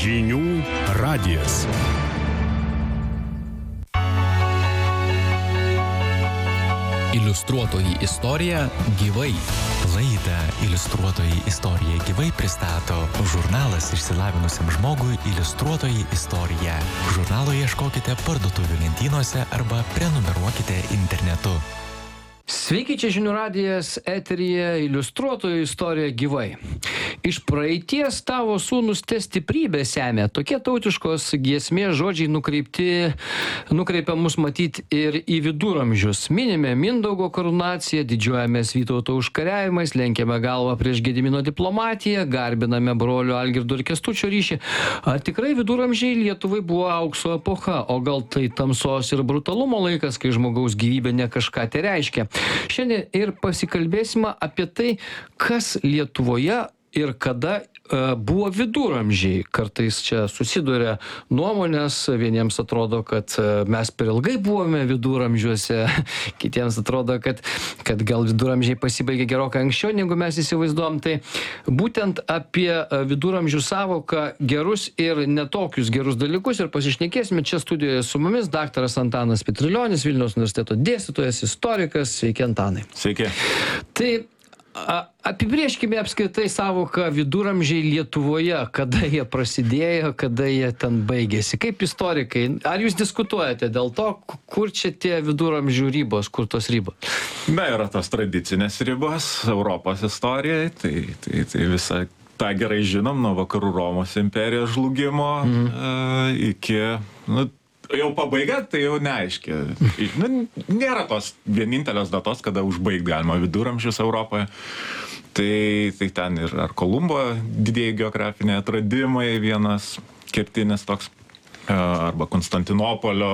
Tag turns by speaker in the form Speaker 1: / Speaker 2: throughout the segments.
Speaker 1: Žinių radijas.
Speaker 2: Iliustruotoji istorija gyvai. Laidą Iliustruotoji istorija gyvai pristato žurnalas išsilavinusiam žmogui Iliustruotoji istorija. Žurnalo ieškokite parduotuvių lentynose arba prenumeruokite internetu.
Speaker 3: Sveiki, čia Žinių radijas, eteryje Iliustruotoji istorija gyvai. Iš praeities tavo sūnus te stiprybė semia. Tokie tautiškos giesmės žodžiai nukreipia mus matyti ir į viduramžius. Minime Mindaugo karūnaciją, didžiuojamės Vytauto užkariavimais, lenkiame galvą prieš Gedimino diplomatiją, garbiname brolio Algirdo ir Kęstučio ryšį. Ar tikrai viduramžiai Lietuvai buvo aukso epocha, o gal tai tamsos ir brutalumo laikas, kai žmogaus gyvybė ne kažką tai reiškia? Šiandien ir pasikalbėsime apie tai, kas Lietuvoje ir kada buvo viduramžiai. Kartais čia susiduria nuomonės, vieniems atrodo, kad mes per ilgai buvome viduramžiuose, kitiems atrodo, kad gal viduramžiai pasibaigė gerokai anksčiau, negu mes įsivaizduojam. Tai būtent apie viduramžių savoką, gerus ir netokius gerus dalykus ir pasišnekėsime čia studijoje su mumis daktaras Antanas Petrilionis, Vilniaus universiteto dėstytojas, istorikas. Sveiki, Antanai.
Speaker 4: Sveiki.
Speaker 3: Tai apibrėžkime apskritai savoką viduramžiai Lietuvoje, kada jie prasidėjo, kada jie ten baigėsi. Kaip istorikai, ar jūs diskutuojate dėl to, kur čia tie viduramžių ribos, kur tos ribos?
Speaker 4: Na, yra tos tradicinės ribos Europos istorijai, tai visą tą gerai žinom, nuo vakarų Romos imperijos žlugimo iki... Jau pabaiga, tai jau neaiški. Nėra tos vienintelės datos, kada užbaigti galima viduramžius Europoje. Tai ten ir ar Kolumbo didieji geografiniai atradimai, vienas kertinis toks, arba Konstantinopolio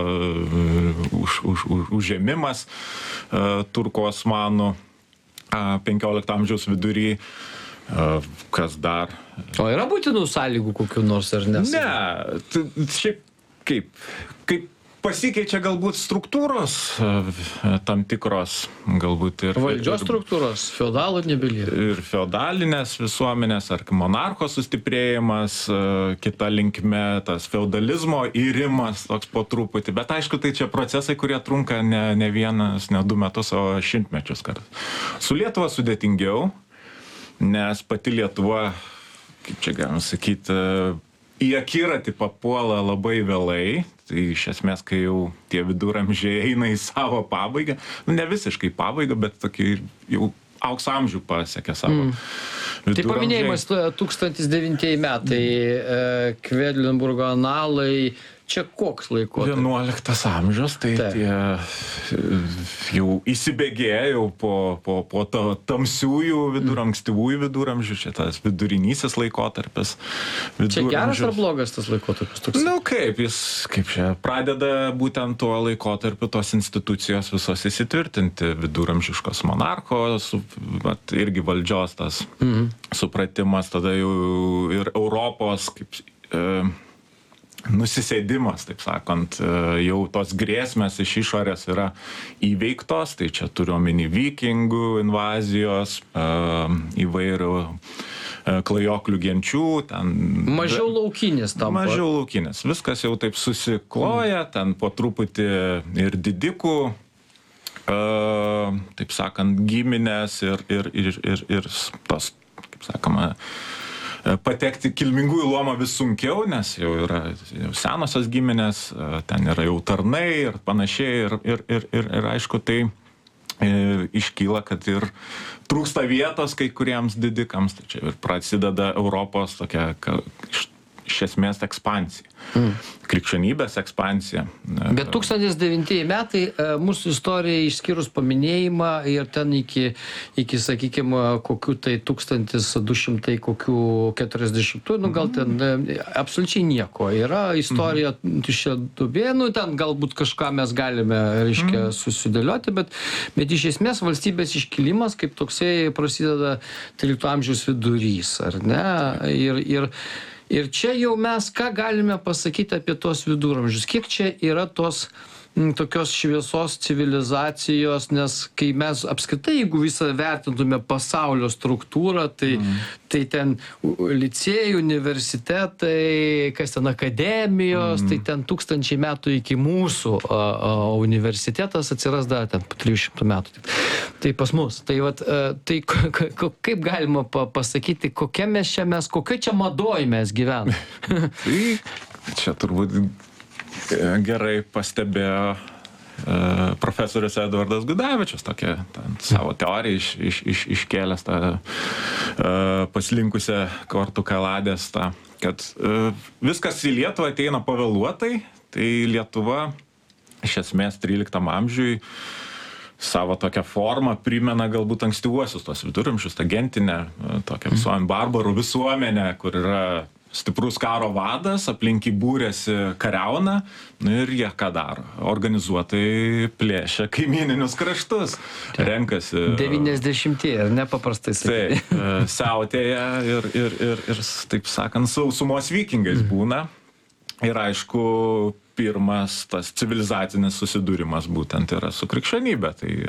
Speaker 4: užėmimas turkų osmanų 15 amžiaus vidury. Kas dar?
Speaker 3: O yra būtinų sąlygų kokių nors, ar ne?
Speaker 4: Ne, šiaip kaip pasikeičia galbūt struktūros tam tikros, galbūt ir...
Speaker 3: Valdžios struktūros, feodalų nebelieka.
Speaker 4: Ir feodalinės visuomenės, ar monarcho sustiprėjimas, kita linkme, tas feodalizmo įrimas toks po truputį. Bet aišku, tai čia procesai, kurie trunka ne vienas, ne 2 metus, o šimtmečius kartais. Su Lietuva sudėtingiau, nes pati Lietuva, kaip čia galima sakyti, į akiratį papuola labai vėlai, tai iš esmės, kai jau tie viduramžiai eina į savo pabaigą, ne visiškai pabaigą, bet tokį jau aukso amžių pasiekė savo viduramžiai.
Speaker 3: Tai paminėjimas 1009 metai, Kvedlinburgo analai, čia koks laikotarpis?
Speaker 4: 11 amžius, tai tie jau įsibėgėjo po tamsiųjų ankstyvųjų viduramžių, čia tas vidurinysis laikotarpis.
Speaker 3: Čia geras ar blogas tas laikotarpis?
Speaker 4: Kaip čia pradeda būtent tuo laikotarpiu tos institucijos visos įsitvirtinti, viduramžiškos monarcho, irgi valdžios tas supratimas, tada jau ir Europos nusisėdimas, taip sakant, jau tos grėsmės iš išorės yra įveiktos, tai čia turiu omeny vikingų invazijos, įvairių klajoklių genčių.
Speaker 3: Mažiau laukinis tampa.
Speaker 4: Mažiau laukinis. Viskas jau taip susikloja, ten po truputį ir didikų, taip sakant, giminės ir tos, kaip sakoma, patekti kilmingųjų luomą vis sunkiau, nes jau yra senosios giminės, ten yra jau tarnai ir panašiai, ir aišku, tai iškyla, kad ir trūksta vietos kai kuriems didikams, tai čia ir prasideda Europos tokia iš esmės ekspansija. Krikščionybės ekspansija.
Speaker 3: Bet 1009 metai mūsų istorija išskyrus paminėjimą ir ten iki sakykime, kokių tai 1240, gal ten absoliučiai nieko. Yra istorija tuščia duobė, ten galbūt kažką mes galime, reiškia, susidėlioti, bet iš esmės valstybės iškilimas kaip toksai prasideda 13 amžiaus vidurys, ar ne? Ir čia jau mes ką galime pasakyti apie tos viduramžius? Kiek čia yra tos tokios šviesos civilizacijos, nes kai mes apskritai, jeigu visą vertintume pasaulio struktūrą, tai ten licėjai, universitetai, kas ten akademijos, tai ten 1000 metų iki mūsų universitetas atsiras dar ten po 300 metų. Tai pas mus. Tai vat, tai kaip galima pasakyti, kokia čia madoj mes gyvename?
Speaker 4: Tai čia turbūt gerai pastebėjo profesorius Edvardas Gudavičius tokią savo teoriją iškėlęs tą paslinkusią kortų kaladės, kad viskas į Lietuvą ateina pavėluotai, tai Lietuva iš esmės 13 amžiui savo tokią formą primena galbūt ankstyvuosius tos viduramžius, tą gentinę, tokią visuomenę, barbarų visuomenę, kur yra stiprus karo vadas, aplink būrėsi kariauna, ir jie ką daro? Organizuotai plėšia kaimyninius kraštus, renkasi. 90,
Speaker 3: ar ne paprastai sakyti?
Speaker 4: Taip, siautėja ir taip sakant, sausumos vikingais būna. Ir aišku, pirmas tas civilizacinis susidūrimas būtent yra su krikščionybė.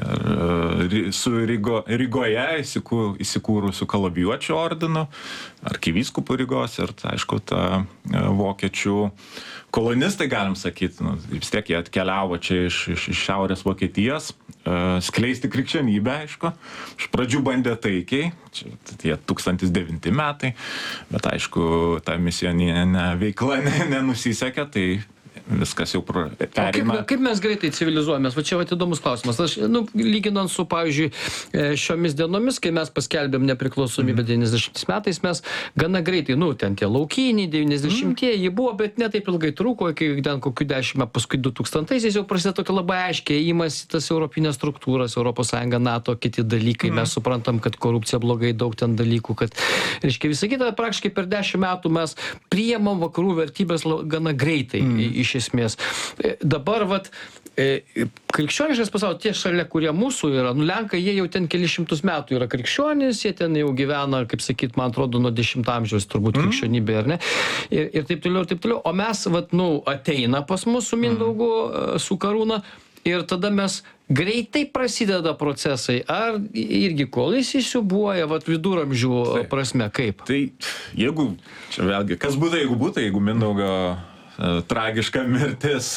Speaker 4: Tai su Rygoje įsikūrusiu kalavijuočių ordinu, arkivyskupų Rygos ir, aišku, ta vokiečių kolonistai, galim sakyti, vis tiek jie atkeliavo čia iš šiaurės Vokietijos, skleisti krikščionybę, aišku. Iš pradžių bandė taikiai, čia tie 1009 metai, bet aišku, ta misijoninė veikla nenusisekė, tai viskas jau perima.
Speaker 3: Kaip mes greitai civilizuojamės? Va čia įdomus klausimas. Aš, lyginant su, pavyzdžiui, šiomis dienomis, kai mes paskelbėm nepriklausomybę 90 metais, mes gana greitai, ten tie laukiniai, 90-ieji buvo, bet ne taip ilgai truko, iki ten kokių 10, paskui 2000-aisiais jau prasidėjo tokia labai aiškiai įimas į tas europinės struktūras, Europos Sąjunga, NATO, kiti dalykai. Mes suprantam, kad korupcija blogai, daug ten dalykų, kad, reiškia, visą kitą praktiškai per 10 metų mes priimam vakarų vertybės gana greitai iš esmės. Dabar, krikščioniškas pasaulis, tie šalia, kurie mūsų yra, Lenkai, jie jau ten kelišimtus metų yra krikščionys, jie ten jau gyvena, kaip sakyt, man atrodo, nuo 10 amžiaus turbūt krikščionybė, ar ne? Ir taip toliau, ir taip toliau. O mes, ateina pas mus su Mindaugu, su Karūna, ir tada mes greitai prasideda procesai, ar irgi kol jis įsiūbuoja, viduramžių prasme, kaip?
Speaker 4: Tai jeigu, čia vėlgi, kas būtų, jeigu Mindaugo tragiška mirtis,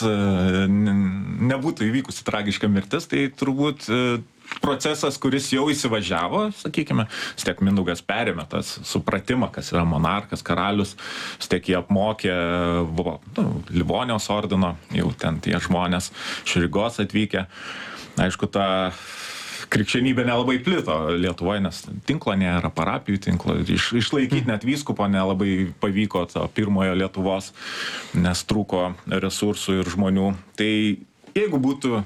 Speaker 4: nebūtų įvykusi tragiška mirtis, tai turbūt procesas, kuris jau įsivažiavo, sakykime, vis tiek Mindaugas perėmė tas supratimą, kas yra monarkas, karalius, vis tiek jie apmokė Livonijos ordino, jau ten tie žmonės iš Rygos atvykę. Aišku, ta krikščionybė nelabai plito Lietuvoje, nes tinklo nėra, parapijų tinklo, išlaikyti net vyskupo nelabai pavyko to pirmojo Lietuvos, nes trūko resursų ir žmonių. Tai jeigu būtų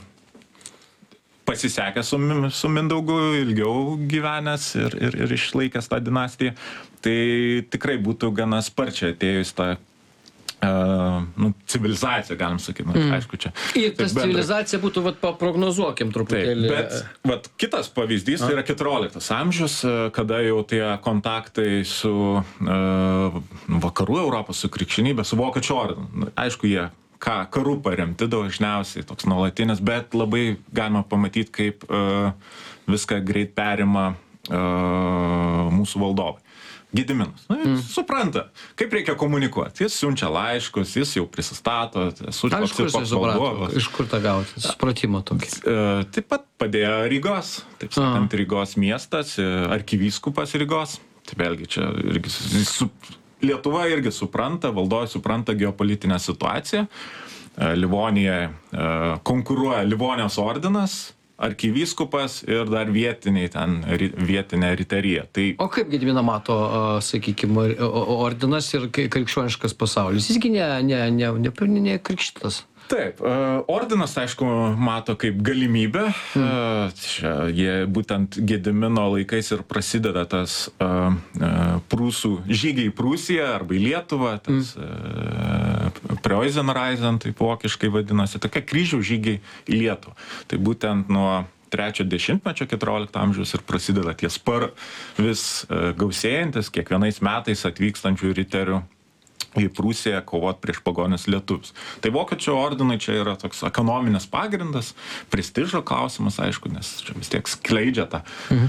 Speaker 4: pasisekęs su Mindaugu, ilgiau gyvenęs ir išlaikęs tą dinastiją, tai tikrai būtų gana sparčiai atėjus tą civilizacija, galim sakyti, aišku, čia.
Speaker 3: Ir tas civilizacija būtų, paprognozuokim truputėlį.
Speaker 4: Bet kitas pavyzdys tai yra 14 amžius, kada jau tie kontaktai su vakarų Europos, su krikščionybė, su vokiečių ordinu. Aišku, jie karų paremti dažniausiai, toks nuolatinis, bet labai galima pamatyti, kaip viską greit perima mūsų valdovai. Gediminas. Jis supranta, kaip reikia komunikuoti. Jis siunčia laiškus, jis jau prisistato.
Speaker 3: Iš kur tą gauti? Supratimo tokį.
Speaker 4: Taip pat padėjo Rygos, taip sakant, Rygos miestas, arkivyskupas Rygos. Tai vėlgi čia Lietuva irgi supranta, valdovai supranta geopolitinę situaciją. Livonijoje konkuruoja Livonijos ordinas, arkivyskupas ir dar vietinė riterija.
Speaker 3: O kaip Gediminą mato, sakykime, ordinas ir krikščioniškas pasaulis? Jisgi ne krikštytas.
Speaker 4: Taip, ordinas, aišku, mato kaip galimybę. Jie būtent Gedimino laikais ir prasideda tas prūsų žygiai į Prūsiją arba į Lietuvą, tas Preußenreisen, taip vokiškai vadinasi, tokia kryžių žygiai į Lietuvą. Tai būtent nuo 3 dešimtmečio 14 amžiaus ir prasideda tie vis gausėjantis, kiekvienais metais atvykstančių riterių į Prūsiją kovot prieš pagonius lietuvius. Tai vokiečių ordinai čia yra toks ekonominis pagrindas, prestižo klausimas, aišku, nes čia vis tiek skleidžia tą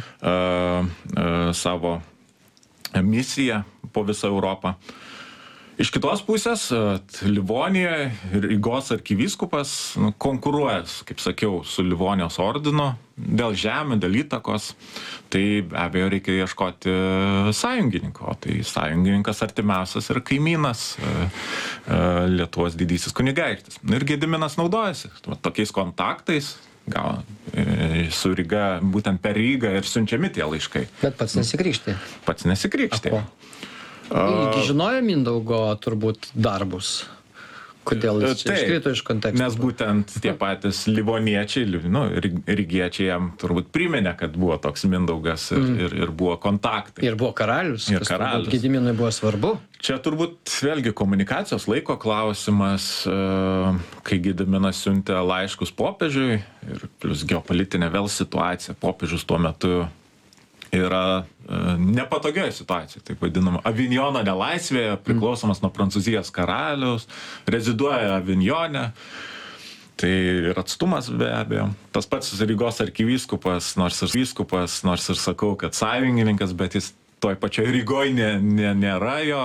Speaker 4: savo misiją po visą Europą. Iš kitos pusės, Livonijoje Rygos arkivyskupas konkuruoja, kaip sakiau, su Livonijos ordinu dėl žemių, dėl įtakos. Tai be abejo reikia ieškoti sąjungininko. Tai sąjungininkas artimiausias yra kaimynas Lietuvos didysis kunigaikštis. Ir Gediminas naudojasi tokiais kontaktais. Gal su Ryga, būtent per Rygą ir siunčiami tie laiškai.
Speaker 3: Bet pats nesikrikštė.
Speaker 4: Pats nesikrikštė.
Speaker 3: Žinojo Mindaugo turbūt darbus. Kodėl jis čia iškrito iš konteksto?
Speaker 4: Nes būtent tie patys livoniečiai, rygiečiai jam turbūt priminė, kad buvo toks Mindaugas ir buvo kontaktai.
Speaker 3: Ir buvo karalius.
Speaker 4: Ir karalius.
Speaker 3: Gediminui buvo svarbu.
Speaker 4: Čia turbūt vėlgi komunikacijos laiko klausimas, kai Gediminas siuntė laiškus popiežiui ir plus geopolitinė vėl situacija. Popiežius tuo metu yra nepatogioje situacijoje, taip vadinama, Avinjono nelaisvėje, priklausomas nuo Prancūzijos karaliaus, reziduoja Avinjone, tai ir atstumas be abejo. Tas pats Rygos arkivyskupas, nors ir sakau, kad sąjungininkas, bet jis toj pačioj Rygoj nėra jo